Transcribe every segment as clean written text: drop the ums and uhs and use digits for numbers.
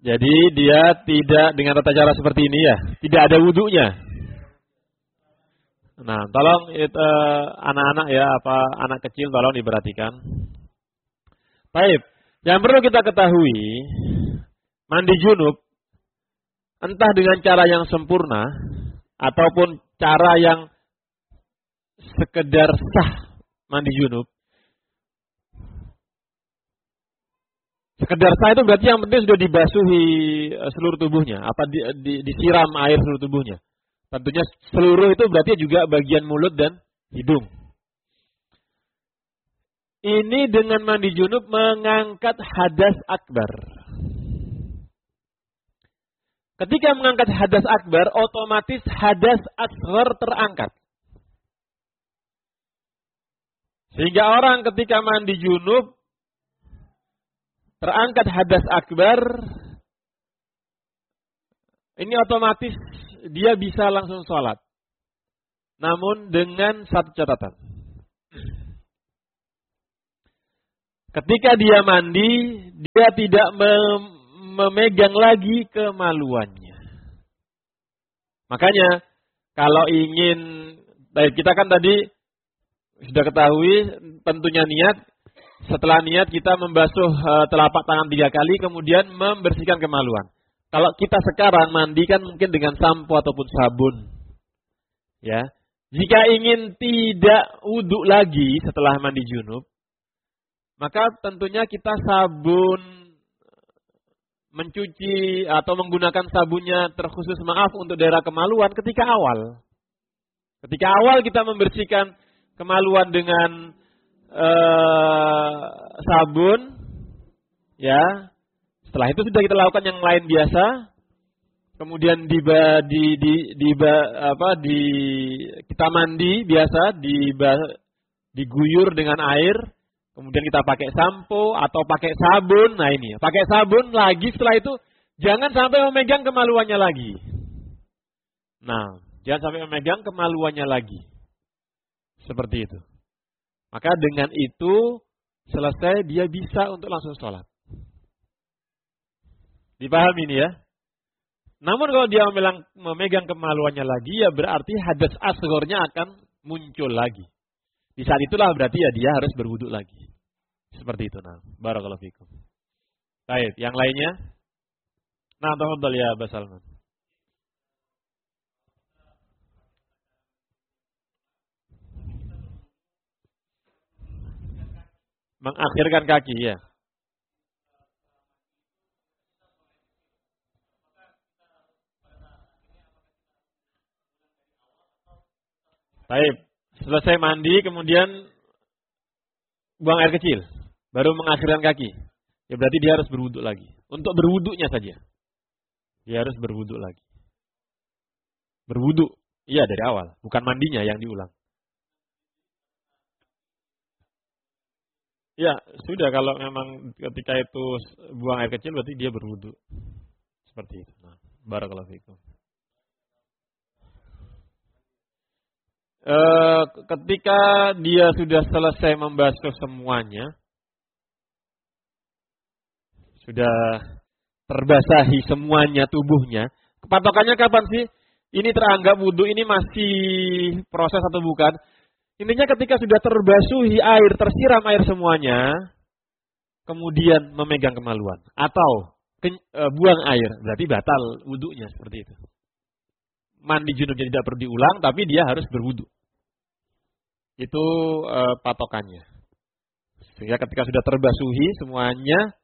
Jadi dia tidak dengan tata cara seperti ini ya, tidak ada wudunya. Nah, tolong anak-anak ya, anak kecil tolong diperhatikan. Baik, yang perlu kita ketahui, mandi junub entah dengan cara yang sempurna ataupun cara yang sekedar sah mandi junub. Sekedar sah itu berarti yang penting sudah dibasuhi seluruh tubuhnya, disiram air seluruh tubuhnya. Tentunya seluruh itu berarti juga bagian mulut dan hidung. Ini dengan mandi junub mengangkat hadas akbar. Ketika mengangkat hadas akbar, otomatis hadas asghar terangkat. Sehingga orang ketika mandi junub terangkat hadas akbar, ini otomatis dia bisa langsung sholat. Namun dengan satu catatan. Ketika dia mandi, dia tidak memegang lagi kemaluannya. Makanya kalau ingin, kita kan tadi sudah ketahui tentunya niat. Setelah niat kita membasuh telapak tangan 3 kali, kemudian membersihkan kemaluan. Kalau kita sekarang mandi kan mungkin dengan sampo ataupun sabun. Ya. Jika ingin tidak wudhu lagi setelah mandi junub, maka tentunya kita sabun, mencuci atau menggunakan sabunnya terkhusus untuk daerah kemaluan ketika awal. Ketika awal kita membersihkan kemaluan dengan sabun, ya. Setelah itu sudah kita lakukan yang lain biasa. Kemudian kita mandi biasa, diguyur dengan air. Kemudian kita pakai sampo atau pakai sabun. Nah ini, pakai sabun lagi setelah itu jangan sampai memegang kemaluannya lagi. Nah, jangan sampai memegang kemaluannya lagi. Seperti itu. Maka dengan itu selesai dia bisa untuk langsung sholat. Dipahami ini ya? Namun kalau dia memegang kemaluannya lagi, ya berarti hadas asghornya akan muncul lagi. Di saat itulah berarti ya dia harus berwudu lagi. Seperti itu. Nah, barakallahu fikum. Baik, yang lainnya? Nah, tafadhal ya Abah Salman. Mengakhirkan kaki, ya. Baik, selesai mandi kemudian buang air kecil, baru mengakhirkan kaki. Ya berarti dia harus berwudu lagi. Untuk berwudunya saja. Dia harus berwudu lagi. Berwudu, iya dari awal, bukan mandinya yang diulang. Ya, sudah kalau memang ketika itu buang air kecil berarti dia berwudu. Seperti itu. Nah, barakallahu fikum. Ketika dia sudah selesai membasuh semuanya, sudah terbasahi semuanya tubuhnya, patokannya kapan sih? Ini teranggap wudu ini masih proses atau bukan? Intinya ketika sudah terbasuhi air, tersiram air semuanya, kemudian memegang kemaluan atau buang air, berarti batal wudunya seperti itu. Mandi junubnya tidak perlu diulang, tapi dia harus berwudu. Itu patokannya. Sehingga ketika sudah terbasuhi semuanya,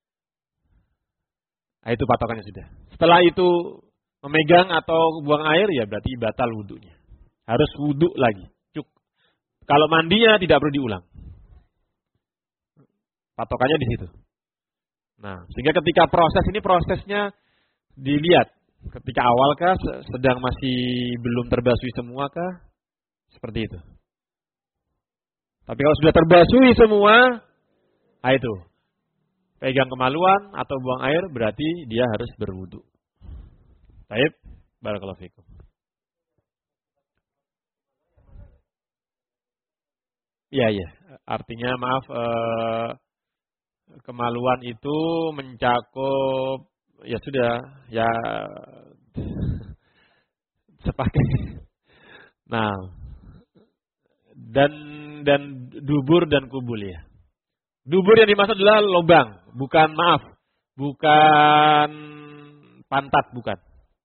itu patokannya sudah. Setelah itu memegang atau buang air, ya berarti batal wudunya. Harus wudu lagi. Kalau mandinya tidak perlu diulang. Patokannya di situ. Nah, sehingga ketika proses ini prosesnya dilihat. Ketika awal kah, sedang masih belum terbasuhi semua kah? Seperti itu. Tapi kalau sudah terbasuhi semua, itu. Pegang kemaluan atau buang air, berarti dia harus berwudu. Baik, barakallahu fikum. Iya. Artinya maaf, kemaluan itu mencakup ya sudah, ya sepakai. Nah, dan dubur dan kubul ya. Dubur yang dimaksud adalah lubang, bukan pantat, bukan.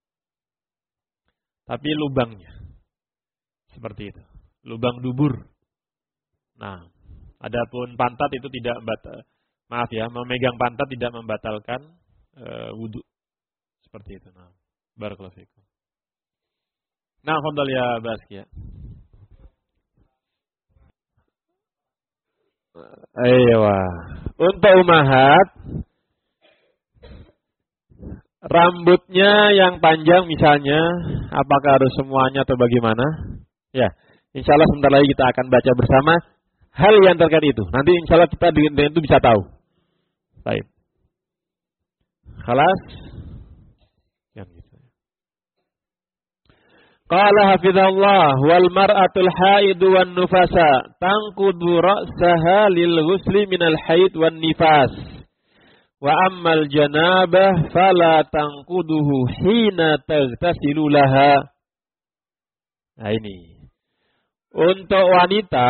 Tapi lubangnya. Seperti itu. Lubang dubur. Nah, adapun pantat itu tidak memegang pantat tidak membatalkan wudu. Seperti itu. Nah, barakallahu fikum. Nah, fadhal ya Baski ya. Aiyah. Untuk umahat, rambutnya yang panjang misalnya, apakah harus semuanya atau bagaimana? Ya, insya Allah sebentar lagi kita akan baca bersama hal yang terkait itu. Nanti insya Allah kita dengan itu bisa tahu. Baik. Khalas. Yang gitu. Qala hafizallah wal mar'atul haidu wan nufasa tanqudu ra'saha lil ghusli minal haid wan nifas. Wa ammal janabah fala tanquduhu hina taghtasilu laha. Nah ini. Untuk wanita,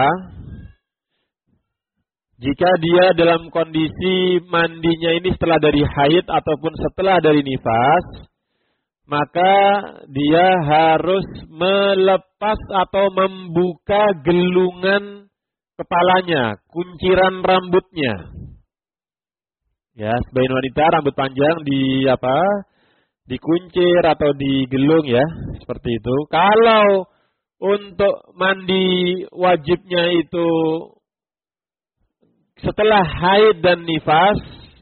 jika dia dalam kondisi mandinya ini setelah dari haid ataupun setelah dari nifas, maka dia harus melepas atau membuka gelungan kepalanya, kunciran rambutnya. Ya, sebagian wanita rambut panjang dikuncir atau digelung ya, seperti itu. Kalau untuk mandi wajibnya itu setelah haid dan nifas,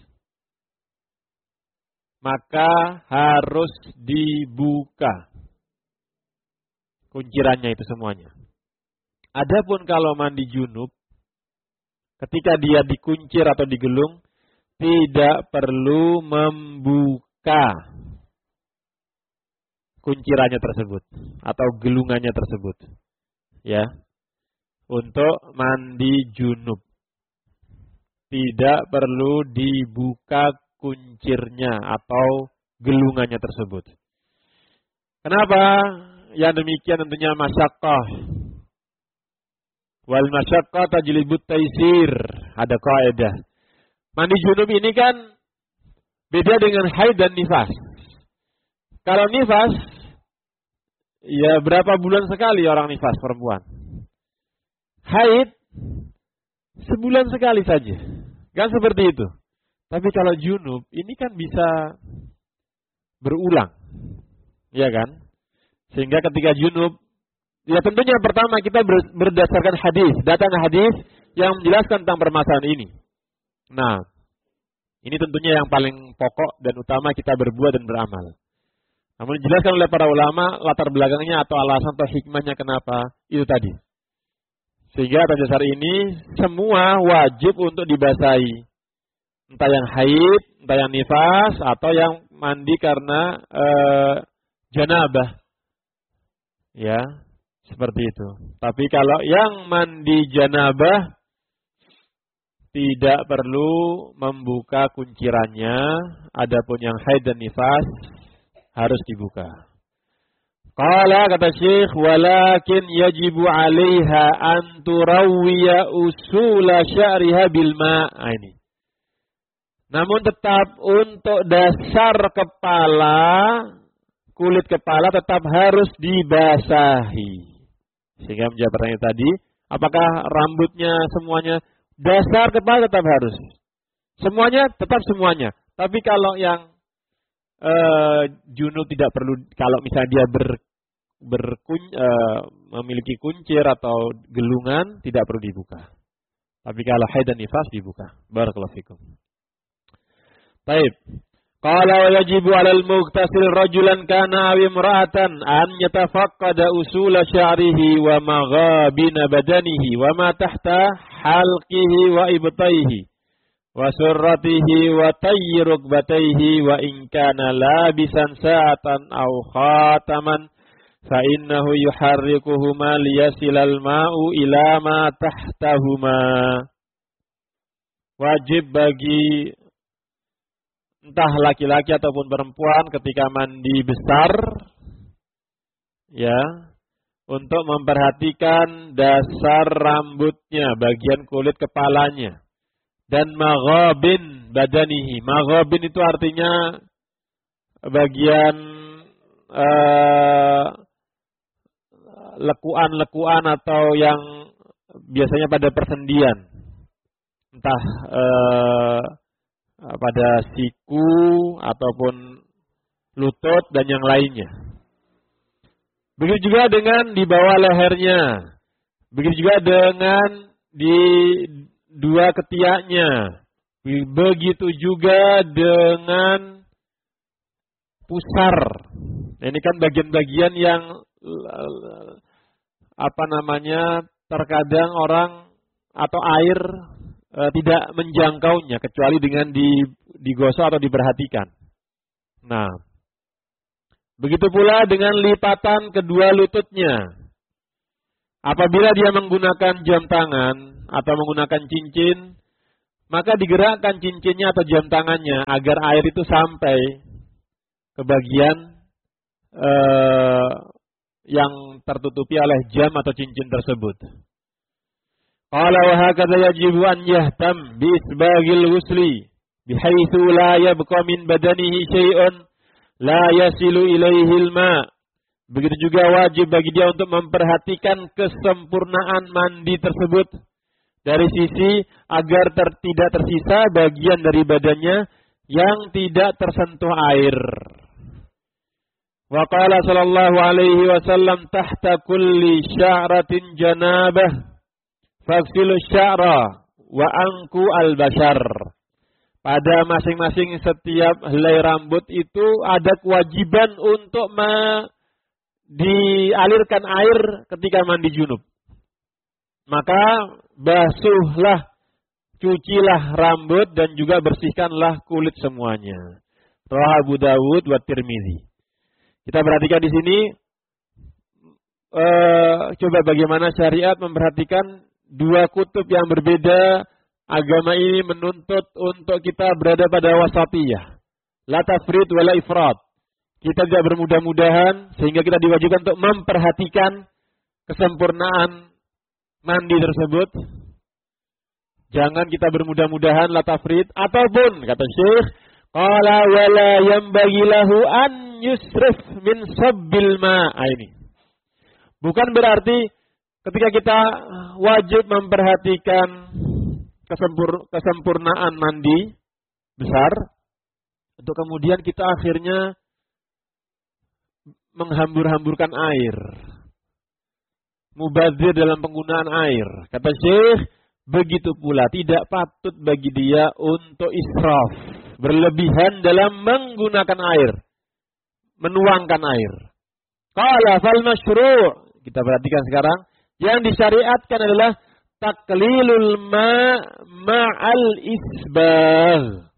maka harus dibuka kuncirannya itu semuanya. Adapun kalau mandi junub, ketika dia dikuncir atau digelung, tidak perlu membuka kuncirannya tersebut atau gelungannya tersebut. Ya. Untuk mandi junub tidak perlu dibuka kuncirnya atau gelungannya tersebut. Kenapa? Yang demikian tentunya masyaqqah. Wal masyaqqah tajlibut taisir. Ada kaidah. Mandi junub ini kan beda dengan haid dan nifas. Kalau nifas, ya berapa bulan sekali orang nifas perempuan. Haid, sebulan sekali saja. Kan seperti itu. Tapi kalau junub, ini kan bisa berulang. Ya kan? Sehingga ketika junub, ya tentunya pertama kita berdasarkan hadis. Datang hadis yang menjelaskan tentang permasalahan ini. Nah, ini tentunya yang paling pokok dan utama kita berbuat dan beramal. Namun dijelaskan oleh para ulama latar belakangnya atau alasan atau hikmahnya kenapa itu tadi. Sehingga atas dasar ini semua wajib untuk dibasahi. Entah yang haid, entah yang nifas, atau yang mandi karena janabah. Ya, seperti itu. Tapi kalau yang mandi janabah, tidak perlu membuka kuncirannya. Adapun yang haid dan nifas, harus dibuka. Qala kata Syekh, walakin yajibu 'alaiha an turawwiya usula sya'riha bil ma'. Ini. Namun tetap untuk dasar kepala, kulit kepala tetap harus dibasahi. Sehingga menjawab pertanyaan tadi, apakah rambutnya semuanya? Dasar kepala tetap harus. Semuanya, tetap semuanya. Tapi kalau yang junub tidak perlu, kalau misalnya dia memiliki kuncir atau gelungan, tidak perlu dibuka. Tapi kalau haid dan nifas dibuka. Barakallahu fikum. Baik. Qala wa yajibu 'alal mughtasil rajulan kana aw imra'atan an yatafaqqada usul sya'rihi wa maghabina badanihi wa ma tahta halqihi wa ibtaihi wa surratihi wa tayyi rukbatayhi wa in kana labisan sa'atan aw khataman fa innahu yuharrikuhuma liyasilal ma'u ila ma tahtahuma. Wajib bagi entah laki-laki ataupun perempuan ketika mandi besar, ya, untuk memperhatikan dasar rambutnya, bagian kulit kepalanya, dan maghabin badanihi. Maghabin itu artinya bagian lekuan-lekuan atau yang biasanya pada persendian, entah pada siku ataupun lutut dan yang lainnya. Begitu juga dengan di bawah lehernya, begitu juga dengan di dua ketiaknya, begitu juga dengan pusar. Nah, ini kan bagian-bagian yang terkadang orang atau air tidak menjangkaunya kecuali dengan digosok atau diperhatikan. Nah, begitu pula dengan lipatan kedua lututnya. Apabila dia menggunakan jam tangan atau menggunakan cincin, maka digerakkan cincinnya atau jam tangannya agar air itu sampai ke bagian yang tertutupi oleh jam atau cincin tersebut. Qala wa hakadha yajibu an yahtam bi isbaghil ghusli bihaitsu la yabqa min badanihi syai'un la yasilu ilaihi al-ma. Begitu juga wajib bagi dia untuk memperhatikan kesempurnaan mandi tersebut dari sisi agar tidak tersisa bagian dari badannya yang tidak tersentuh air. Wa qala sallallahu alaihi wasallam tahta kulli sya'ratin janabah faghsilu sya'ra wa anqu al-bashar. Pada masing-masing setiap helai rambut itu ada kewajiban untuk dialirkan air ketika mandi junub. Maka basuhlah, cucilah rambut dan juga bersihkanlah kulit semuanya. Rawahu Abu Dawud wa Tirmidzi. Kita perhatikan di sini, coba bagaimana syariat memperhatikan dua kutub yang berbeda. Agama ini menuntut untuk kita berada pada wasatiyah, la tafrid wala ifrat. Kita tidak bermudah-mudahan sehingga kita diwajibkan untuk memperhatikan kesempurnaan mandi tersebut. Jangan kita bermudah-mudahan la tafrid, ataupun kata Syekh qala wala yanbaghi lahu an yusrif min sabbil ma. Ini bukan berarti ketika kita wajib memperhatikan kesempurnaan mandi besar untuk kemudian kita akhirnya menghambur-hamburkan air, mubadzir dalam penggunaan air. Kata Syekh, begitu pula tidak patut bagi dia untuk israf, berlebihan dalam menggunakan air, menuangkan air. Qala fal masyru', kita perhatikan sekarang, yang disyariatkan adalah taklilul ma'al isbal.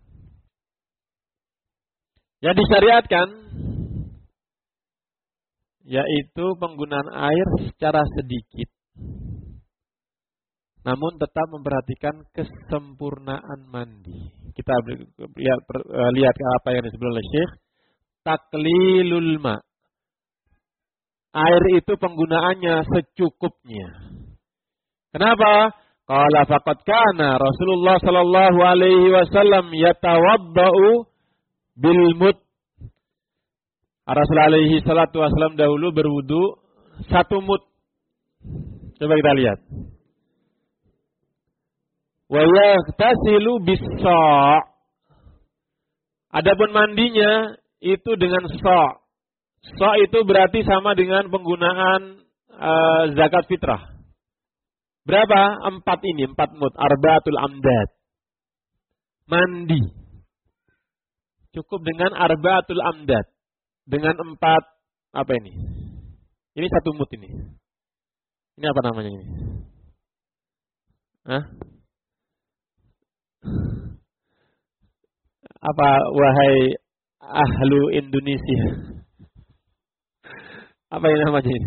Yang disyariatkan yaitu penggunaan air secara sedikit, namun tetap memperhatikan kesempurnaan mandi. Kita lihat apa yang disebut oleh Syekh, taklilul ma. Air itu penggunaannya secukupnya. Kenapa? Qala faqad kana Rasulullah sallallahu alaihi wasallam yatawaddau bil mud. Rasul alaihi salatu wasallam dahulu berwudu satu mud. Coba kita lihat. Wa yaghtasilu bis-sa'. Adapun mandinya itu dengan sa'. Sa' itu berarti sama dengan penggunaan zakat fitrah. Berapa? 4 mud, arba'atul amdad. Mandi. Cukup dengan arba'atul amdad. Dengan 4, apa ini? Ini 1 mud ini. Ini apa namanya ini? Hah? Apa wahai ahlu Indonesia? Apa yang namanya ini?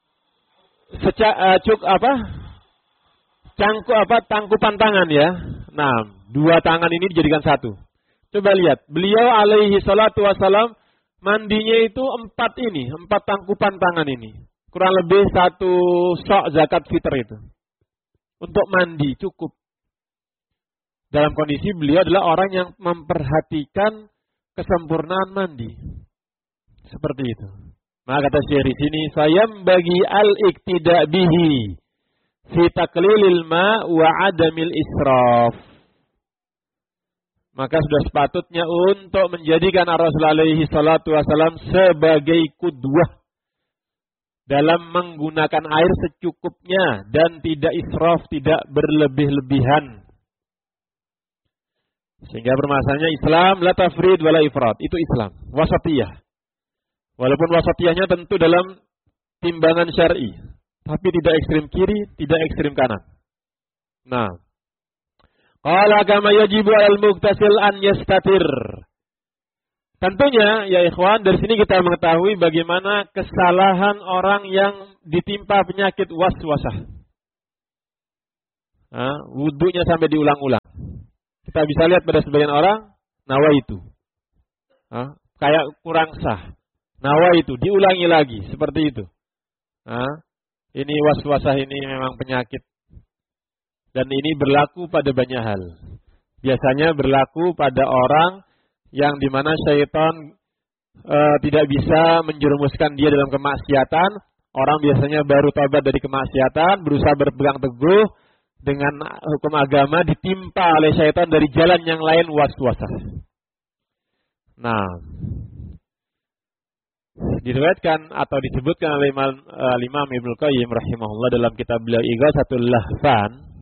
Tangkupan tangan ya. Nah, dua tangan ini dijadikan satu. Coba lihat, beliau alaihi salatu wassalam mandinya itu 4 tangkupan tangan ini. Kurang lebih 1 sok zakat fitr itu. Untuk mandi cukup. Dalam kondisi beliau adalah orang yang memperhatikan kesempurnaan mandi. Seperti itu. Maka kata Syekh di sini, "Fayam bagi al-iktida bihi fi taqlilil ma wa adamil israf." Maka sudah sepatutnya untuk menjadikan Rasulullah alaihi salatu wasallam sebagai qudwah dalam menggunakan air secukupnya dan tidak israf, tidak berlebih-lebihan. Sehingga permasalahannya Islam la tafrid wala ifrat. Itu Islam, wasatiyah. Walaupun wasatiyahnya tentu dalam timbangan syar'i, tapi tidak ekstrem kiri, tidak ekstrem kanan. Nah, qala kama yajibu al mughtasil an yastatir. Tentunya ya ikhwan, dari sini kita mengetahui bagaimana kesalahan orang yang ditimpa penyakit waswasah. Wudunya sampai diulang-ulang. Kita bisa lihat pada sebagian orang, nawaitu. Kayak kurang sah. Nawaitu, diulangi lagi, seperti itu. Ini waswasah ini memang penyakit. Dan ini berlaku pada banyak hal. Biasanya berlaku pada orang yang dimana syaitan tidak bisa menjerumuskan dia dalam kemaksiatan. Orang biasanya baru tobat dari kemaksiatan, berusaha berpegang teguh dengan hukum agama, ditimpa oleh syaitan dari jalan yang lain, waswasah. Nah, diriwayatkan atau disebutkan oleh Imam Ibnu Qayyim rahimahullah dalam kitab beliau Ighatsatul Lahfan,